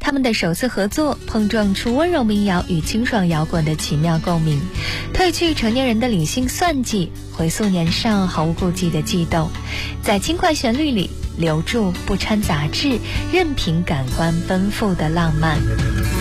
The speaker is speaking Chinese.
他们的首次合作碰撞出温柔民谣与清爽摇滚的奇妙共鸣，褪去成年人的理性算计，回溯年少毫无顾忌的悸动，在轻快旋律里留住不掺杂质任凭感官奔赴的浪漫。